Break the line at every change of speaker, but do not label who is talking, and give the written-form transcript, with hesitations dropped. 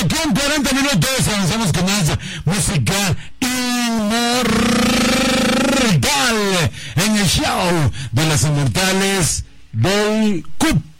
Con 40 minutos avanzamos con más música inmortal en el show de las inmortales del CUP.